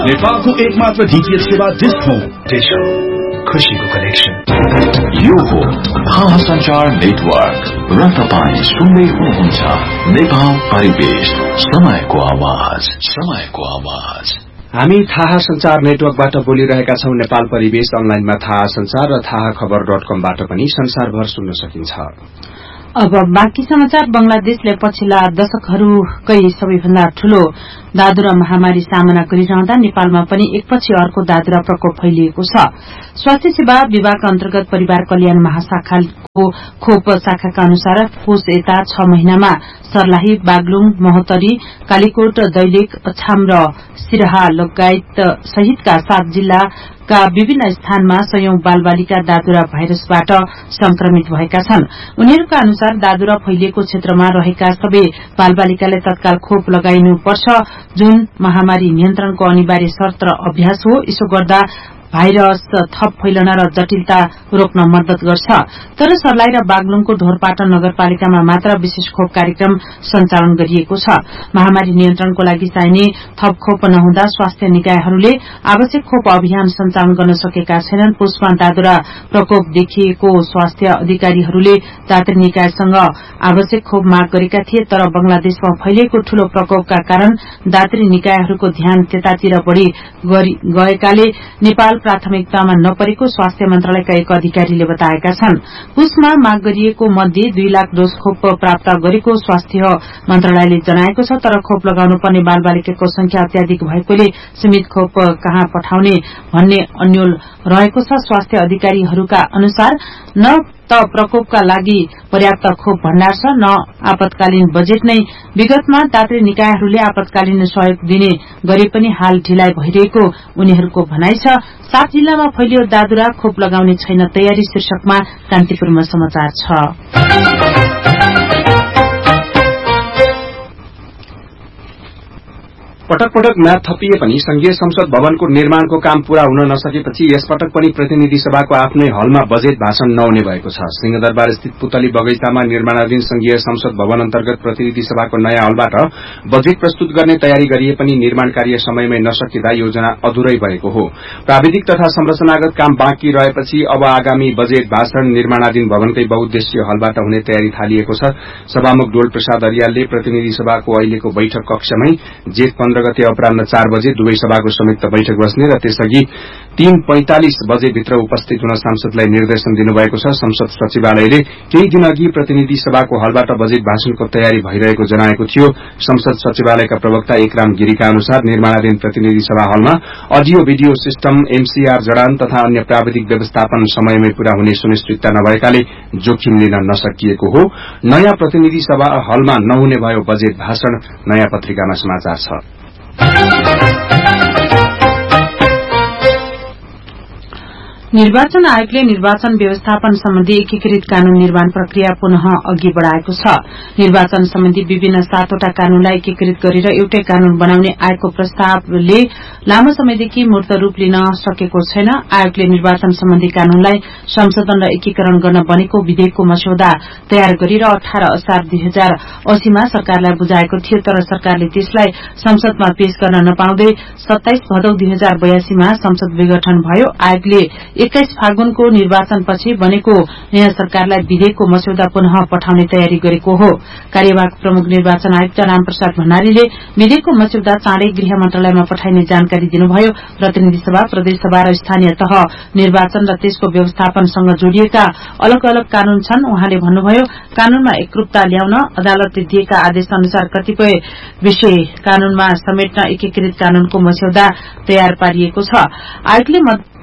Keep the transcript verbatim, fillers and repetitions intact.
नेपालको एकमात्र डीटीएच सेवा डिश होम डिश हो खुशीको कनेक्सन। यो हो थाहा संचार नेटवर्क र तपाईं सुन्दै हुनुहुन्छ नेपाल परिवेश, समयको आवाज, समयको आवाज। हामी थाहा संचार नेटवर्कबाट बोलिरहेका छौं। नेपाल परिवेश अनलाइनमा थाहा संचार र थाहा खबर डट कमबाट पनि संसारभर सुन्न सकिन्छ। अब बाँकी समाचार। बंगलादेशले पछिल्ला दशकहरूकै सबैभन्दा ठूलो दादुरा महामारी सामना गरिरहँदा नेपालमा पनि एकपछि अर्को दादुरा प्रकोप फैलिएको छ। स्वास्थ्य सेवा विभाग अन्तर्गत परिवार कल्याण महाशाखाको खोप शाखाका अनुसार पुस यता छ महिनामा सर्लाही, बागलुङ, महोत्तरी, कालीकोट, दैलेख, अछाम र सिराहा लगायत सहितका सात जिल्लाका विभिन्न स्थानमा सयौं बालबालिका दादुरा भाइरसबाट संक्रमित भएका छन्। उनीहरूका अनुसार दादुरा फैलिएको क्षेत्रमा रहेका सबै बालबालिकाले तत्काल खोप लगाइनुपर्छ, जुन महामारी नियन्त्रणको अनिवार्य शर्त र अभ्यास हो। यसो गर्दा भाइरस थप फैलन र जटिलता रोक्न मद्दत गर्छ। तर सर्लाही र बागलुङको ढोरपाटन नगरपालिकामा मात्र विशेष खोप कार्यक्रम सञ्चालन गरिएको छ। महामारी नियन्त्रणको लागि चाहिने थप खोप नहुँदा स्वास्थ्य निकायहरूले आवश्यक खोप अभियान सञ्चालन गर्न सकेका छैनन्। पुसमा दादुरा प्रकोप देखिएको स्वास्थ्य अधिकारीहरूले दात्री निकायसँग आवश्यक खोप माग गरेका थिए, तर बंगलादेशमा फैलिएको ठूलो प्रकोपका कारण दात्री निकायहरूको ध्यान त्यतातिर बढ़ी गएकाले नेपाल प्राथमिकतामा नपरेको स्वास्थ्य मन्त्रालयका एक अधिकारीले बताएका छन्। पुसमा माग गरिएको मध्ये दुई लाख डोज खोप प्राप्त गरेको स्वास्थ्य मन्त्रालयले जनाएको छ। तर खोप लगाउनु पर्ने बालबालिकाको संख्या अत्याधिक भएकोले सीमित खोप कहाँ पठाउने भन्ने अन्यल रहेको छ। स्वास्थ्य अधिकारीहरूका अनुसार न त प्रकोपका लागि पर्याप्त खोप भण्डार छ, न आपतकालीन बजेट नै। विगतमा दात्री निकायहरूले आपतकालीन सहयोग दिने गरे पनि हाल ढिलाइ भइरहेको उनीहरूको भनाइ छ। सात जिल्लामा फैलियो दादुरा, खोप लगाउने छैन तयारी शीर्षकमा कान्तिपुरमा समाचार छ। पटक पटक म्याद थपिए पनि संघीय संसद भवनको निर्माणको काम पूरा हुन नसकेपछि यसपटक पनि प्रतिनिधि सभाको आफ्नै हलमा बजेट भाषण नहुने भएको छ। सिंहदरबार स्थित पुतली बगैंचामा निर्माणाधीन संघीय संसद भवन अन्तर्गत प्रतिनिधि सभाको नयाँ हलबाट बजेट प्रस्तुत गर्ने तयारी गरिए पनि निर्माण कार्य समयमै नसकिँदा योजना अधुरै भएको हो। प्राविधिक तथा संरचनागत काम बाँकी रहेपछि अब आगामी बजेट भाषण निर्माणाधीन भवनकै बहुद्देश्य हलबाट हुने तयारी थालिएको छ। सभामुख डोल प्रसाद अरियालले प्रतिनिधि सभाको अहिलेको बैठक कक्षमै जेठ पन्ध्र गते अपराह्न चार बजे दुवै सभाको संयुक्त बैठक बस्ने र त्यसअघि तीन पैंतालिस बजे भित्र उपस्थित हुन सांसदलाई निर्देशन दिनुभएको छ। संसद सचिवालयले केही दिन अघि प्रतिनिधि सभाको हलबाट बजेट भाषणको तयारी भइरहेको जनाएको थियो। संसद सचिवालयका प्रवक्ता एकराम गिरीका अनुसार निर्माणाधीन प्रतिनिधि सभा हलमा अडियो भिडियो सिस्टम, एमसीआर जडान तथा अन्य प्राविधिक व्यवस्थापन समयमै पूरा हुने सुनिश्चितता नभएकाले जोखिम लिन नसकिएको हो। नयाँ प्रतिनिधि सभा हलमा नहुने भयो बजेट भाषण, नयाँ पत्रिकामा समाचार छ। निर्वाचन आयोगले निर्वाचन व्यवस्थापन सम्बन्धी एकीकृत कानून निर्माण प्रक्रिया पुनः अघि बढ़ाएको छ। निर्वाचन सम्बन्धी विभिन्न सातवटा कानूनलाई एकीकृत गरेर एउटै कानून बनाउने आयोगको प्रस्तावले लामो समयदेखि मूर्त रूप लिन सकेको छैन। आयोगले निर्वाचन सम्बन्धी कानूनलाई संशोधन र एकीकरण गर्न बनेको विधेयकको मस्यौदा तयार गरेर अठार असार दुई हजार अस्सीमा सरकारलाई बुझाएको थियो, तर सरकारले त्यसलाई संसदमा पेश गर्न नपाउँदै सत्ताइस भदौ दुई हजार बयासीमा संसद विघटन भयो। आयोगले एक्काइस फागुनको निर्वाचनपछि बनेको नयाँ सरकारलाई विधेयकको मस्यौदा पुनः पठाउने तयारी गरेको हो। कार्यवाहक प्रमुख निर्वाचन आयुक्त रामप्रसाद भण्डारीले विधेयकको मस्यौदा चाँडै गृह मन्त्रालयमा पठाइने जानकारी दिनुभयो। प्रतिनिधि सभा, प्रदेश सभा र स्थानीय तह निर्वाचन र त्यसको व्यवस्थापनसँग जोडिएका अलग अलग कानून छन्। उहाँले भन्नुभयो, कानूनमा एकरूपता ल्याउन अदालतले दिएका आदेश अनुसार कतिपय विषय कानूनमा समेट्न एकीकृत कानूनको मस्यौदा तयार पारिएको छ। आयोगले